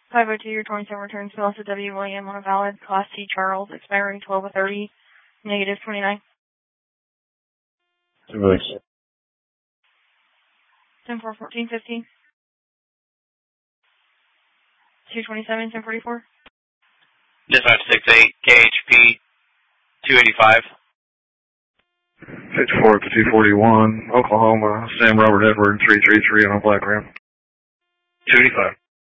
502, your 27 returns to Elsa W. William on a valid Class C Charles, expiring 12/30, negative 29. 10-4-14-15. 227, 1044. Dispatch 68, KHP 285. 54 to 241, Oklahoma, Sam Robert Edward 333 on a black Ram. 285.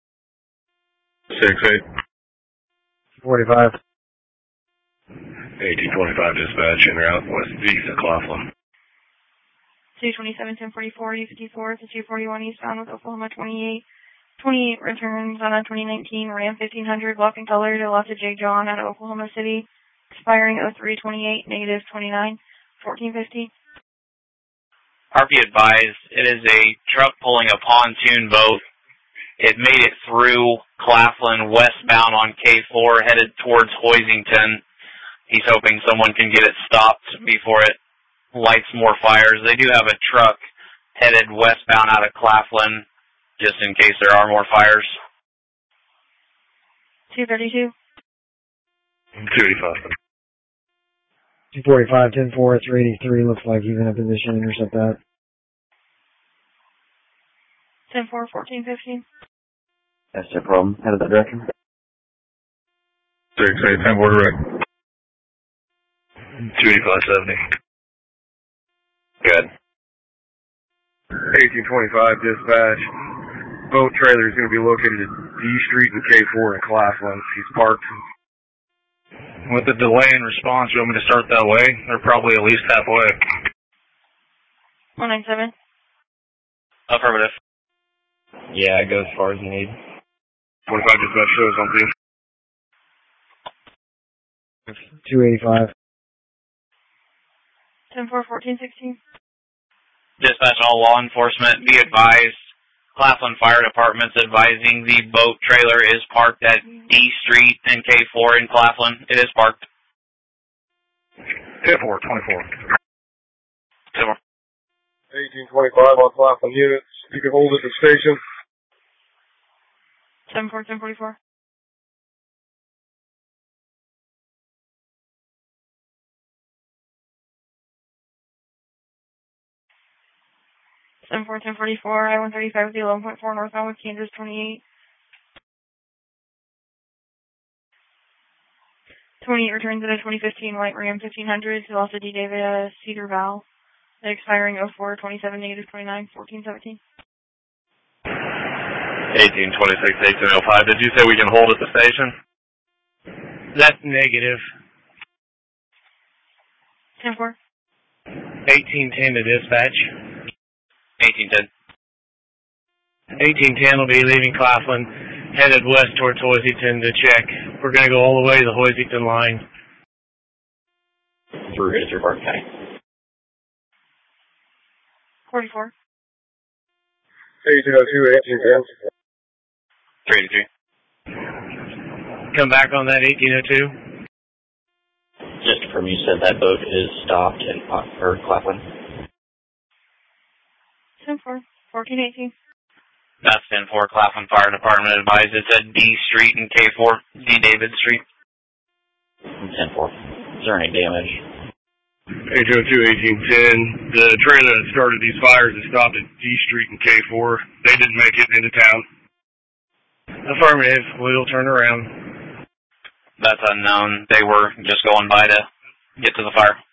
68. 45. 1825 dispatch en route west east of Claflin. 227, 1044, U54 to 241 eastbound with Oklahoma 28. 28 returns on a 2019 Ram 1500, block and color to Lotta J. John out of Oklahoma City, expiring 0328, negative 29, 1450. RP advised, it is a truck pulling a pontoon boat. It made it through Claflin westbound on K4, headed towards Hoisington. He's hoping someone can get it stopped before it lights more fires. They do have a truck headed westbound out of Claflin, just in case there are more fires. 232. 285. 245, 10-4, 383, looks like he's in a position to intercept that. 10-4, 14-15. That's no problem. Headed that direction. 68, 10 border right. 285-70. Good. 1825 dispatch. Boat trailer is going to be located at D Street and K4 in Claflin. He's parked. With the delay in response, you want me to start that way? They're probably at least halfway. 197. Affirmative. Yeah, go as far as you need. 25 dispatch shows on you. 285. 10-4, 14-16. Dispatch all law enforcement, be advised, Claflin Fire Department's advising the boat trailer is parked at D Street and K4 in Claflin. It is parked. 10-4, 24. 10-4. 1825 on Claflin units. You can hold at the station. 7-4, 10-44. 7-4, 10-44. I-135 with the 11.4 northbound with Kansas 28. 28 returns in a 2015 white Ram 1500 to Lossa D. David at Cedar Val. Expiring 04-27, negative 29, 14-17. 1826, 1805. Did you say we can hold at the station? That's negative. 10-4. 1810 to dispatch. 1810. 1810 will be leaving Claflin, headed west towards Hoisington to check. We're going to go all the way to the Hoisington line. Through Hitcher Park County. 44. 1802, 1810. 383. Come back on that 1802. Just to confirm, you said that boat is stopped in Claflin? 10-4, 14-18. That's 10-4, Claflin Fire Department advised it's at D Street and K4, D David Street. 10-4. Is there any damage? 1802, 1810. The trailer that started these fires is stopped at D Street and K4. They didn't make it into town. Affirmative. We'll turn around. That's unknown. They were just going by to get to the fire.